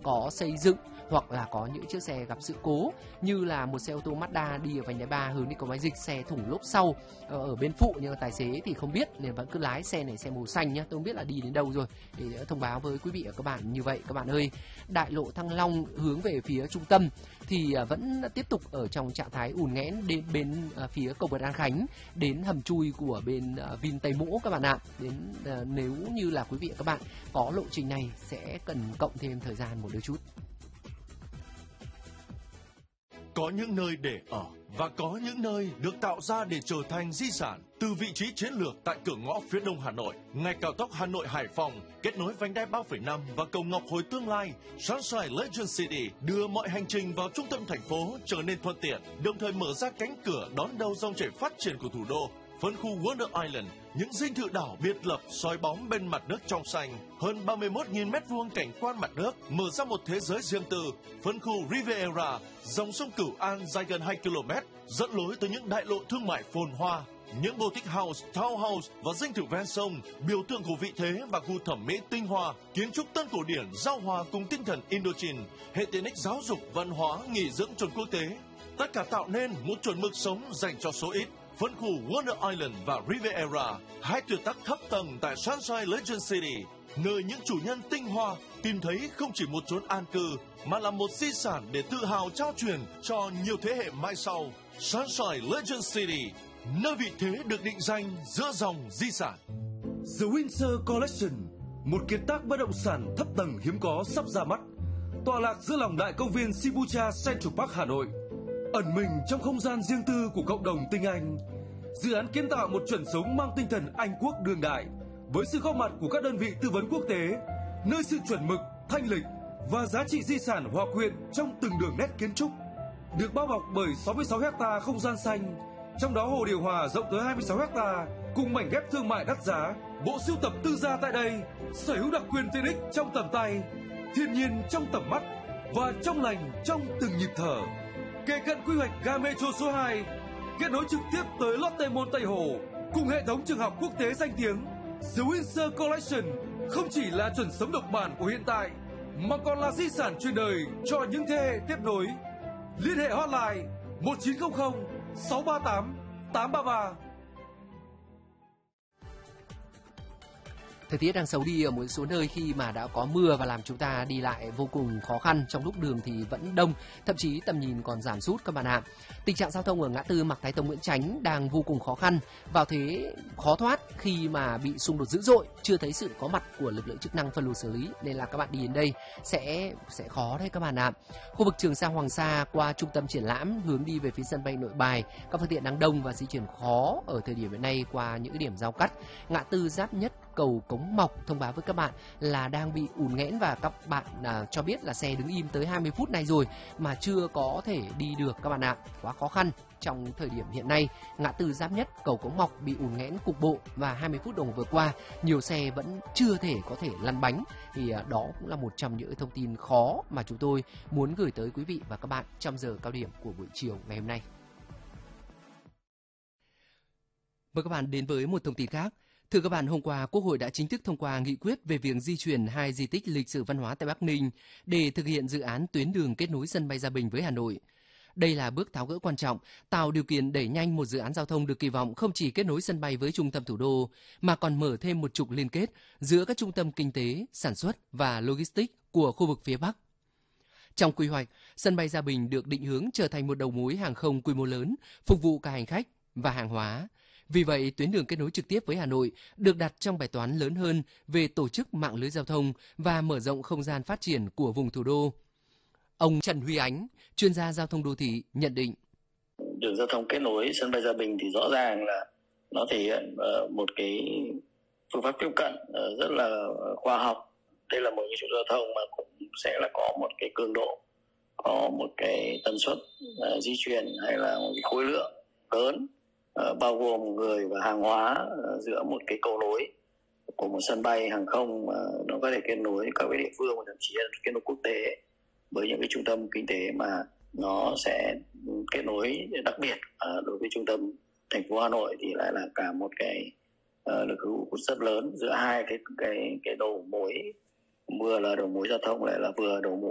có xây dựng hoặc là có những chiếc xe gặp sự cố, như là một xe ô tô Mazda đi ở vành đai 3 hướng đi cầu Mai Dịch, xe thủng lốp sau ở bên phụ, nhưng mà tài xế thì không biết nên vẫn cứ lái xe này, xe màu xanh nhá, tôi không biết là đi đến đâu rồi, để thông báo với quý vị và các bạn như vậy. Các bạn ơi, đại lộ Thăng Long hướng về phía trung tâm thì vẫn tiếp tục ở trong trạng thái ùn nghẽn đến bên phía cầu vượt An Khánh, đến hầm chui của bên Vin Tây Mỗ các bạn ạ. Đến nếu như là quý vị và các bạn có lộ trình này sẽ cần cộng thêm thời gian một đôi chút. Có những nơi để ở và có những nơi được tạo ra để trở thành di sản. Từ vị trí chiến lược tại cửa ngõ phía đông Hà Nội, ngay cao tốc Hà Nội Hải Phòng kết nối vành đai 3,5 và cầu Ngọc Hồi tương lai, Sunshine Legend City đưa mọi hành trình vào trung tâm thành phố trở nên thuận tiện, đồng thời mở ra cánh cửa đón đầu dòng chảy phát triển của thủ đô. Phân khu Wonder Island, những dinh thự đảo biệt lập soi bóng bên mặt nước trong xanh, hơn 31.000 m2 cảnh quan mặt nước, mở ra một thế giới riêng tư. Phân khu Riviera, dòng sông Cửu An dài gần 2 km, dẫn lối tới những đại lộ thương mại phồn hoa. Những boutique house, townhouse và dinh thự ven sông, biểu tượng của vị thế và khu thẩm mỹ tinh hoa, kiến trúc tân cổ điển giao hòa cùng tinh thần Indochine, hệ tiện ích giáo dục, văn hóa, nghỉ dưỡng chuẩn quốc tế. Tất cả tạo nên một chuẩn mực sống dành cho số ít. Phân khu Wonder Island và Riviera, hai tuyệt tác thấp tầng tại Sunshine Legend City, nơi những chủ nhân tinh hoa tìm thấy không chỉ một chốn an cư, mà là một di sản để tự hào trao truyền cho nhiều thế hệ mai sau. Sunshine Legend City, nơi vị thế được định danh giữa dòng di sản. The Windsor Collection, một kiệt tác bất động sản thấp tầng hiếm có sắp ra mắt, tọa lạc giữa lòng đại công viên Shibuya Central Park Hà Nội. Ẩn mình trong không gian riêng tư của cộng đồng tinh Anh, dự án kiến tạo một chuẩn sống mang tinh thần Anh quốc đương đại, với sự góp mặt của các đơn vị tư vấn quốc tế, nơi sự chuẩn mực, thanh lịch và giá trị di sản hòa quyện trong từng đường nét kiến trúc. Được bao bọc bởi 66 ha không gian xanh, trong đó hồ điều hòa rộng tới 26 ha cùng mảnh ghép thương mại đắt giá. Bộ sưu tập tư gia tại đây sở hữu đặc quyền tiện ích trong tầm tay, thiên nhiên trong tầm mắt và trong lành trong từng nhịp thở. Kề cận quy hoạch ga metro số 2, kết nối trực tiếp tới Lotte Mall Tây Hồ cùng hệ thống trường học quốc tế danh tiếng. The Windsor Collection không chỉ là chuẩn sống độc bản của hiện tại, mà còn là di sản truyền đời cho những thế hệ tiếp nối. Liên hệ hotline 1900 638 833. Thời tiết đang xấu đi ở một số nơi khi mà đã có mưa và làm chúng ta đi lại vô cùng khó khăn, trong lúc đường thì vẫn đông, thậm chí tầm nhìn còn giảm sút các bạn ạ. Tình trạng giao thông ở ngã tư Mạc Thái Tông Nguyễn Chánh đang vô cùng khó khăn, vào thế khó thoát khi mà bị xung đột dữ dội, chưa thấy sự có mặt của lực lượng chức năng phân luồng xử lý, nên là các bạn đi đến đây sẽ khó đấy các bạn ạ. Khu vực Trường Sa Hoàng Sa qua trung tâm triển lãm hướng đi về phía sân bay Nội Bài, các phương tiện đang đông và di chuyển khó ở thời điểm hiện nay qua những điểm giao cắt. Ngã tư Giáp Nhất cầu Cống Mọc thông báo với các bạn là đang bị ùn nghẽn và các bạn cho biết là xe đứng im tới 20 phút này rồi mà chưa có thể đi được các bạn ạ. Quá khó khăn trong thời điểm hiện nay. Ngã tư Giáp Nhất cầu Cống Mọc bị ùn nghẽn cục bộ và 20 phút đồng hồ vừa qua nhiều xe vẫn chưa có thể lăn bánh. Thì đó cũng là một trong những thông tin khó mà chúng tôi muốn gửi tới quý vị và các bạn trong giờ cao điểm của buổi chiều ngày hôm nay. Mời các bạn đến với một thông tin khác. Thưa các bạn, hôm qua Quốc hội đã chính thức thông qua nghị quyết về việc di chuyển 2 di tích lịch sử văn hóa tại Bắc Ninh để thực hiện dự án tuyến đường kết nối sân bay Gia Bình với Hà Nội. Đây là bước tháo gỡ quan trọng, tạo điều kiện đẩy nhanh một dự án giao thông được kỳ vọng không chỉ kết nối sân bay với trung tâm thủ đô, mà còn mở thêm một trục liên kết giữa các trung tâm kinh tế, sản xuất và logistics của khu vực phía Bắc. Trong quy hoạch, sân bay Gia Bình được định hướng trở thành một đầu mối hàng không quy mô lớn, phục vụ cả hành khách và hàng hóa. Vì vậy, tuyến đường kết nối trực tiếp với Hà Nội được đặt trong bài toán lớn hơn về tổ chức mạng lưới giao thông và mở rộng không gian phát triển của vùng thủ đô. Ông Trần Huy Ánh, chuyên gia giao thông đô thị, nhận định. Đường giao thông kết nối sân bay Gia Bình thì rõ ràng là nó thể hiện một cái phương pháp tiếp cận rất là khoa học. Đây là một cái trục giao thông mà cũng sẽ là có một cái cường độ, có một cái tần suất di chuyển hay là một cái khối lượng lớn, bao gồm người và hàng hóa giữa một cái cầu nối của một sân bay hàng không mà nó có thể kết nối các cái địa phương và thậm chí là kết nối quốc tế với những cái trung tâm kinh tế mà nó sẽ kết nối đặc biệt đối với trung tâm thành phố Hà Nội thì lại là cả một cái lực hữu rất lớn giữa hai cái đầu mối, vừa là đầu mối giao thông lại là vừa đầu mối